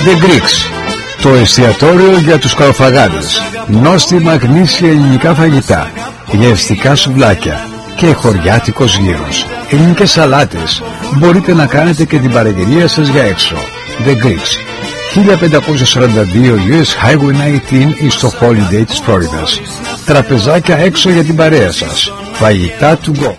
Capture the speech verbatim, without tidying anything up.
The Greeks, το εστιατόριο για τους καλοφαγάδες. Νόστιμα γνήσια ελληνικά φαγητά, γευστικά σουβλάκια και χωριάτικος γύρος, ελληνικές σαλάτες. Μπορείτε να κάνετε και την παραγγελία σας για έξω. The Greeks, χίλια πεντακόσια σαράντα δύο γιου ες Highway δεκαεννιά στο Holiday της Φλόριδας. Τραπεζάκια έξω για την παρέα σας. Φαγητά to go.